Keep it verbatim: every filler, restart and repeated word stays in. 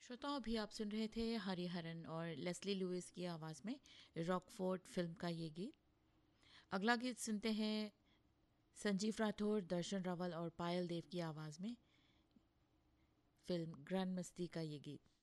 श्रोताओं, अभी आप सुन रहे थे हरिहरन और लेस्ली लुइस की आवाज़ में रॉकफोर्ड फिल्म का ये गीत। अगला गीत सुनते हैं संजीव राठौर, दर्शन रावल और पायल देव की आवाज़ में फिल्म ग्रैंड मस्ती का ये गीत।